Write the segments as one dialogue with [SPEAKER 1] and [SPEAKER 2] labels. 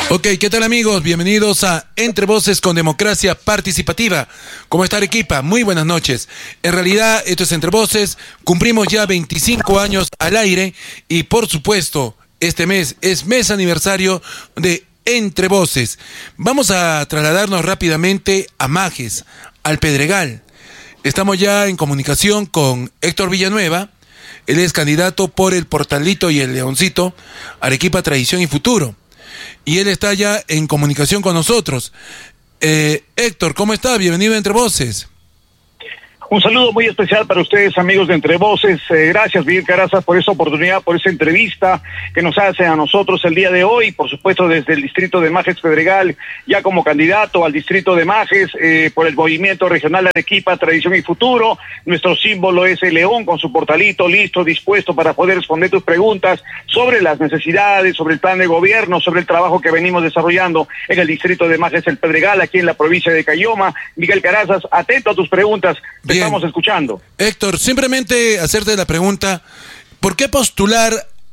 [SPEAKER 1] Ok, ¿qué tal amigos? Bienvenidos a Entre Voces con Democracia Participativa. ¿Cómo está Arequipa? Muy buenas noches. En realidad, esto es Entre Voces. Cumplimos ya 25 años al aire y por supuesto, este mes es mes aniversario de Entre Voces. Vamos a trasladarnos rápidamente a Majes, al Pedregal. Estamos ya en comunicación con Héctor Villanueva. Él es candidato por el Portalito y el Leoncito, Arequipa Tradición y Futuro. Y él está ya en comunicación con nosotros. Héctor, ¿cómo está? Bienvenido a Entre Voces.
[SPEAKER 2] Un saludo muy especial para ustedes, amigos de Entre Voces. Gracias, Miguel Caraza, por esta oportunidad, por esta entrevista que nos hace a nosotros el día de hoy. Por supuesto, desde el distrito de Majes Pedregal, ya como candidato al distrito de Majes, por el Movimiento Regional de Arequipa, Tradición y Futuro. Nuestro símbolo es el león con su portalito, listo, dispuesto para poder responder tus preguntas sobre las necesidades, sobre el plan de gobierno, sobre el trabajo que venimos desarrollando en el distrito de Majes el Pedregal, aquí en la provincia de Cayoma. Miguel Carazas, atento a tus preguntas.
[SPEAKER 1] Bien.
[SPEAKER 2] Estamos escuchando.
[SPEAKER 1] Héctor, simplemente hacerte la pregunta, ¿por qué postular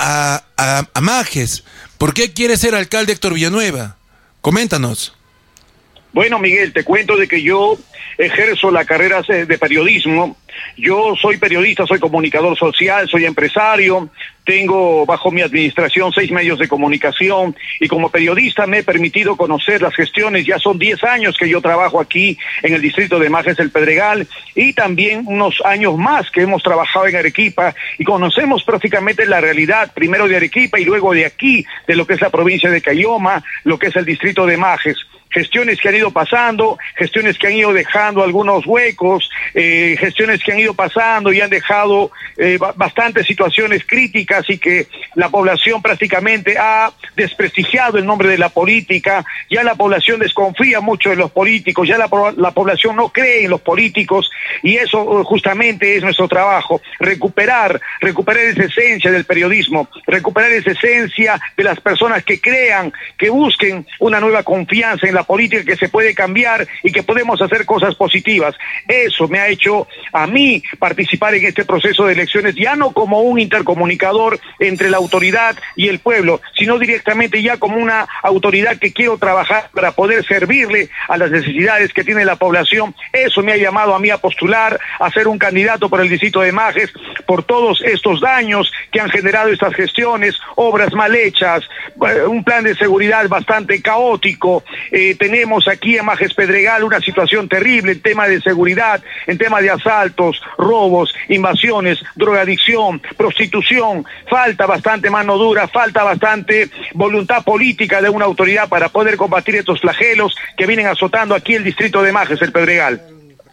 [SPEAKER 1] a Majes? ¿Por qué quiere ser alcalde Héctor Villanueva? Coméntanos.
[SPEAKER 2] Bueno, Miguel, te cuento de que yo ejerzo la carrera de periodismo. Yo soy periodista, soy comunicador social, soy empresario, tengo bajo mi administración 6 medios de comunicación y como periodista me he permitido conocer las gestiones. Ya son 10 años que yo trabajo aquí en el distrito de Majes el Pedregal y también unos años más que hemos trabajado en Arequipa y conocemos prácticamente la realidad, primero de Arequipa y luego de aquí, de lo que es la provincia de Cayoma, lo que es el distrito de Majes. Gestiones que han ido pasando, gestiones que han ido dejando algunos huecos, gestiones que han ido pasando y han dejado bastantes situaciones críticas y que la población prácticamente ha desprestigiado el nombre de la política. Ya la población desconfía mucho de los políticos, ya la población no cree en los políticos y eso justamente es nuestro trabajo, recuperar esa esencia del periodismo, recuperar esa esencia de las personas que crean, que busquen una nueva confianza en la política, que se puede cambiar y que podemos hacer cosas positivas. Eso me ha hecho a mí participar en este proceso de elecciones, ya no como un intercomunicador entre la autoridad y el pueblo, sino directamente ya como una autoridad que quiero trabajar para poder servirle a las necesidades que tiene la población. Eso me ha llamado a mí a postular, a ser un candidato por el distrito de Majes, por todos estos daños que han generado estas gestiones, obras mal hechas, un plan de seguridad bastante caótico. Tenemos aquí en Majes Pedregal una situación terrible en tema de seguridad, en tema de asaltos, robos, invasiones, drogadicción, prostitución. Falta bastante mano dura, falta bastante voluntad política de una autoridad para poder combatir estos flagelos que vienen azotando aquí el distrito de Majes, el Pedregal.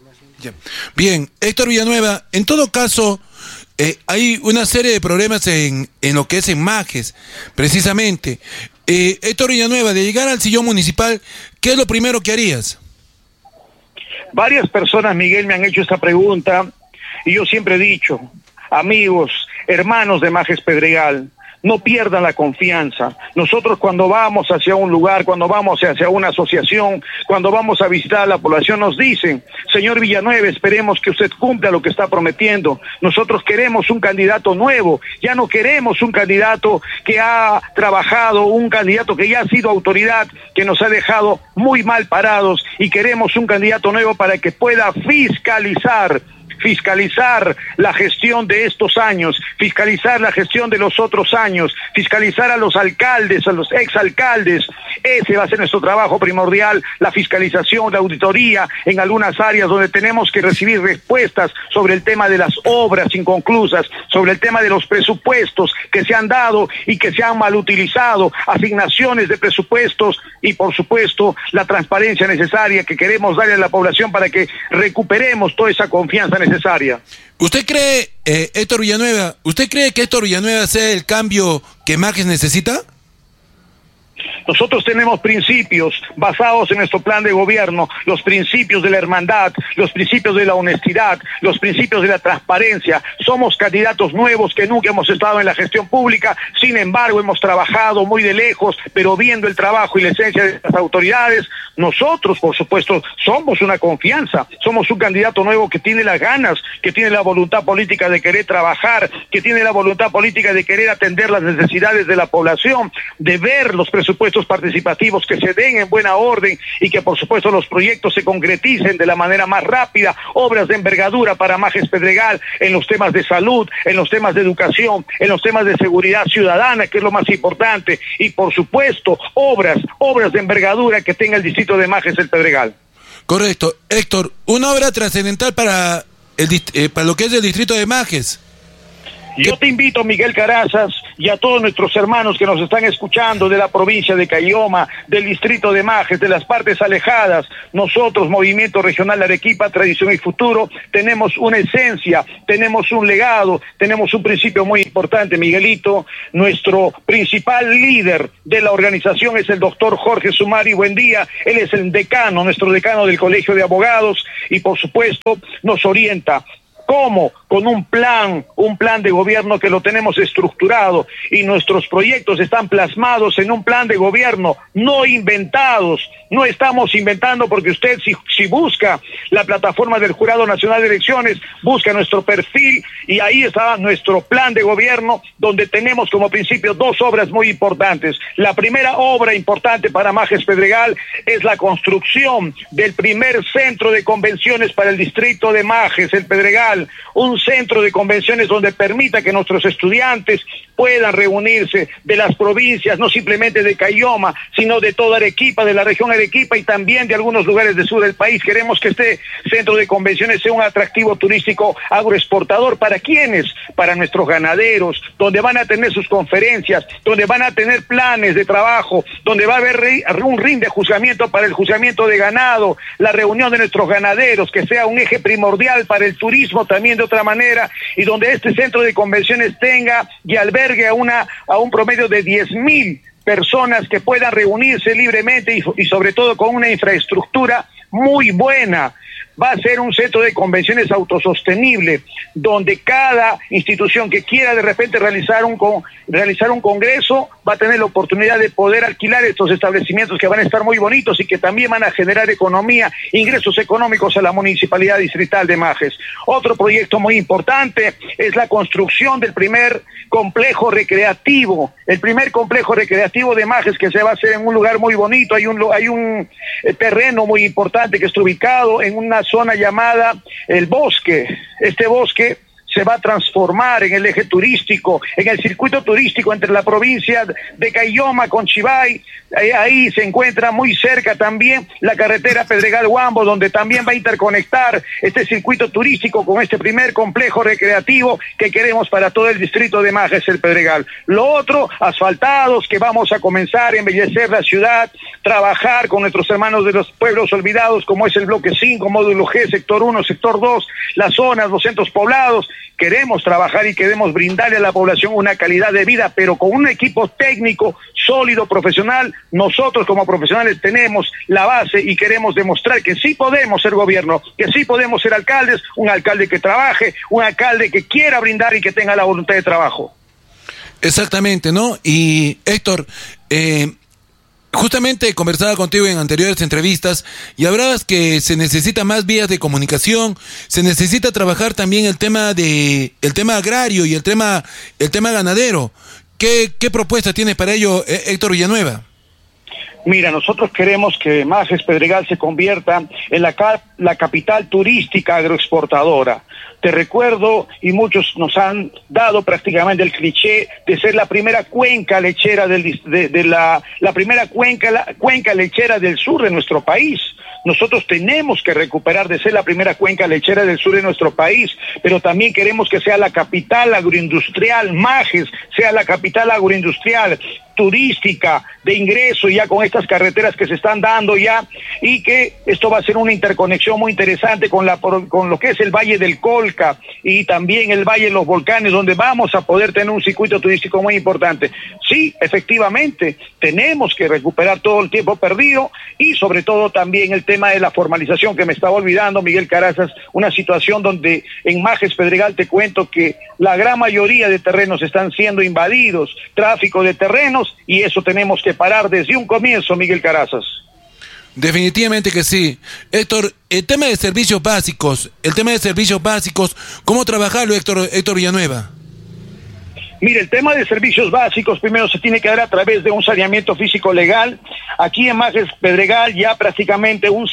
[SPEAKER 1] Bien, Héctor Villanueva, en todo caso, hay una serie de problemas en lo que es en Majes, precisamente. Héctor Villanueva, de llegar al sillón municipal, ¿qué es lo primero que harías?
[SPEAKER 2] Varias personas, Miguel, me han hecho esta pregunta y yo siempre he dicho, amigos, hermanos de Majes Pedregal, no pierdan la confianza. Nosotros cuando vamos hacia un lugar, cuando vamos hacia una asociación, cuando vamos a visitar a la población, nos dicen, señor Villanueva, esperemos que usted cumpla lo que está prometiendo. Nosotros queremos un candidato nuevo, ya no queremos un candidato que ha trabajado, un candidato que ya ha sido autoridad, que nos ha dejado muy mal parados y queremos un candidato nuevo para que pueda fiscalizar la gestión de estos años, fiscalizar la gestión de los otros años, fiscalizar a los alcaldes, a los exalcaldes. Ese va a ser nuestro trabajo primordial, la fiscalización, la auditoría en algunas áreas donde tenemos que recibir respuestas sobre el tema de las obras inconclusas, sobre el tema de los presupuestos que se han dado y que se han mal utilizado, asignaciones de presupuestos y por supuesto la transparencia necesaria que queremos darle a la población para que recuperemos toda esa confianza necesaria.
[SPEAKER 1] ¿Usted cree, Héctor Villanueva, usted cree que Héctor Villanueva sea el cambio que Majes necesita?
[SPEAKER 2] Nosotros tenemos principios basados en nuestro plan de gobierno, los principios de la hermandad, los principios de la honestidad, los principios de la transparencia. Somos candidatos nuevos que nunca hemos estado en la gestión pública, sin embargo hemos trabajado muy de lejos, pero viendo el trabajo y la esencia de las autoridades, Nosotros, por supuesto, somos una confianza, somos un candidato nuevo que tiene las ganas, que tiene la voluntad política de querer trabajar, que tiene la voluntad política de querer atender las necesidades de la población, de ver los presupuestos participativos que se den en buena orden y que, por supuesto, los proyectos se concreticen de la manera más rápida, obras de envergadura para Majes Pedregal en los temas de salud, en los temas de educación, en los temas de seguridad ciudadana, que es lo más importante, y, por supuesto, obras de envergadura que tenga el distrito de Majes el Pedregal.
[SPEAKER 1] Correcto. Héctor, una obra trascendental para lo que es el distrito de Majes.
[SPEAKER 2] Yo te invito, Miguel Carazas, y a todos nuestros hermanos que nos están escuchando de la provincia de Caylloma, del distrito de Majes, de las partes alejadas. Nosotros, Movimiento Regional Arequipa, Tradición y Futuro, tenemos una esencia, tenemos un legado, tenemos un principio muy importante, Miguelito. Nuestro principal líder de la organización es el doctor Jorge Sumari Buendía. Él es el decano, nuestro decano del Colegio de Abogados, y por supuesto nos orienta. ¿Cómo? Con un plan de gobierno que lo tenemos estructurado, y nuestros proyectos están plasmados en un plan de gobierno, no inventados. No estamos inventando, porque usted si busca la plataforma del Jurado Nacional de Elecciones, busca nuestro perfil y ahí está nuestro plan de gobierno, donde tenemos como principio dos obras muy importantes. La primera obra importante para Majes Pedregal es la construcción del primer centro de convenciones para el distrito de Majes, el Pedregal, un centro de convenciones donde permita que nuestros estudiantes puedan reunirse de las provincias, no simplemente de Caylloma, sino de toda Arequipa, de la región Arequipa y también de algunos lugares del sur del país. Queremos que este centro de convenciones sea un atractivo turístico agroexportador. ¿Para quiénes? Para nuestros ganaderos, donde van a tener sus conferencias, donde van a tener planes de trabajo, donde va a haber un ring de juzgamiento para el juzgamiento de ganado, la reunión de nuestros ganaderos, que sea un eje primordial para el turismo también de otra manera, y donde este centro de convenciones tenga y albergue a un promedio de 10,000 personas que puedan reunirse libremente y sobre todo con una infraestructura muy buena. Va a ser un centro de convenciones autosostenible, donde cada institución que quiera de repente realizar un congreso va a tener la oportunidad de poder alquilar estos establecimientos, que van a estar muy bonitos y que también van a generar economía, ingresos económicos a la Municipalidad Distrital de Majes. Otro proyecto muy importante es la construcción del primer complejo recreativo, de Majes, que se va a hacer en un lugar muy bonito. Hay un terreno muy importante que está ubicado en una zona llamada El Bosque. Este bosque se va a transformar en el eje turístico, en el circuito turístico entre la provincia de Caylloma con Chivay. Ahí se encuentra muy cerca también la carretera Pedregal-Huambo, donde también va a interconectar este circuito turístico con este primer complejo recreativo que queremos para todo el distrito de Majes, el Pedregal. Lo otro, asfaltados, que vamos a comenzar a embellecer la ciudad, trabajar con nuestros hermanos de los pueblos olvidados, como es el bloque 5, módulo G, sector 1, sector 2, las zonas, los centros poblados. Queremos trabajar y queremos brindarle a la población una calidad de vida, pero con un equipo técnico sólido, profesional. Nosotros como profesionales tenemos la base y queremos demostrar que sí podemos ser gobierno, que sí podemos ser alcaldes, un alcalde que trabaje, un alcalde que quiera brindar y que tenga la voluntad de trabajo.
[SPEAKER 1] Exactamente, ¿no? Y Héctor, justamente conversaba contigo en anteriores entrevistas y hablabas que se necesita más vías de comunicación, se necesita trabajar también el tema agrario y el tema ganadero. ¿Qué propuesta tienes para ello, Héctor Villanueva?
[SPEAKER 2] Mira, nosotros queremos que Majes Pedregal se convierta en la capital turística agroexportadora. Te recuerdo, y muchos nos han dado prácticamente el cliché de ser la primera cuenca lechera la primera cuenca lechera del sur de nuestro país. Nosotros tenemos que recuperar de ser la primera cuenca lechera del sur de nuestro país, pero también queremos que sea la capital agroindustrial, Majes sea la capital agroindustrial, turística, de ingreso, ya con estas carreteras que se están dando ya, y que esto va a ser una interconexión muy interesante con lo que es el Valle del Colca y también el Valle de los Volcanes, donde vamos a poder tener un circuito turístico muy importante. Sí, efectivamente, tenemos que recuperar todo el tiempo perdido y sobre todo también el tema de la formalización, que me estaba olvidando, Miguel Carazas, una situación donde en Majes Pedregal te cuento que la gran mayoría de terrenos están siendo invadidos, tráfico de terrenos, y eso tenemos que parar desde un comienzo, Miguel Carazas.
[SPEAKER 1] Definitivamente que sí. Héctor, el tema de servicios básicos, ¿cómo trabajarlo, Héctor Villanueva?
[SPEAKER 2] Mire, el tema de servicios básicos primero se tiene que dar a través de un saneamiento físico legal. Aquí en Majes Pedregal ya prácticamente un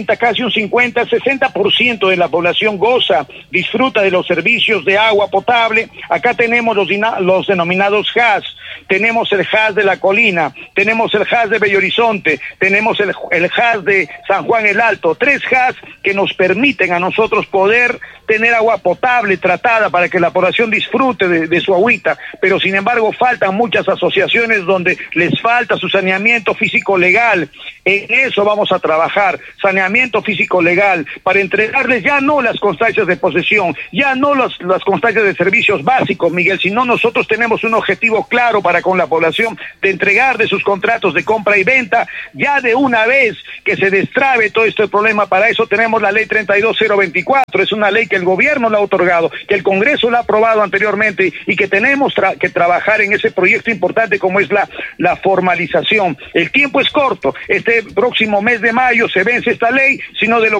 [SPEAKER 2] 60% de la población disfruta de los servicios de agua potable. Acá tenemos los denominados HAS, tenemos el HAS de La Colina, tenemos el HAS de Bello Horizonte, tenemos el HAS de San Juan el Alto, 3 HAS que nos permiten a nosotros poder tener agua potable tratada para que la población disfrute de su agüita, pero sin embargo faltan muchas asociaciones donde les falta su saneamiento físico legal. En eso vamos a trabajar, saneamiento físico legal, para entregarles ya no las constancias de posesión, ya no las constancias de servicios básicos, Miguel, sino nosotros tenemos un objetivo claro para con la población de entregar de sus contratos de compra y venta, ya de una vez que se destrabe todo este problema. Para eso tenemos la ley 32024, es una ley que el gobierno la ha otorgado, que el Congreso la ha aprobado anteriormente y que tenemos que trabajar en ese proyecto importante como es la formalización. El tiempo es corto, este próximo mes de mayo se vence esta ley, sino de lo